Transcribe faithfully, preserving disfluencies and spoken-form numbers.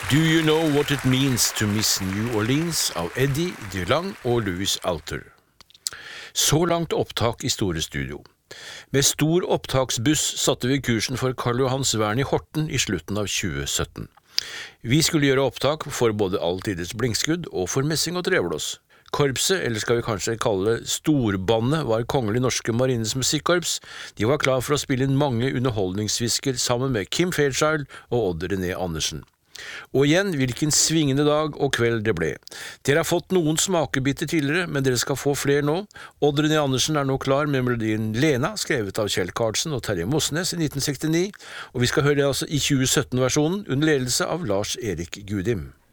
Do You Know What It Means to Miss New Orleans av Eddie DeLong og Louis Alter. Så langt opptak i Store Studio. Med stor opptaksbuss satte vi kursen for Karl Johans Vern i Horten i slutten av tjue sytten. Vi skulle gjøre opptak for både Alltidets Blinkskudd og for Messing og Trevlås. Korpset, eller skal vi kanskje kalle det storbandet, var Kongelig Norske Marines Musikkorps. De var klar for å spille inn mange underholdningsvisker sammen med Kim Fairchild og Odd René Andersen. Og igjen, hvilken svingende dag og kveld det ble. Dere har fått noen smakebiter tidligere, men dere skal få flere nå. Odd René Andersen er nå klar med melodien Lena, skrevet av Kjell Karlsen og Terje Mossnes i nitten sekstini, og vi skal høre altså i tjue sytten-versjonen under ledelse av Lars Erik Gudim.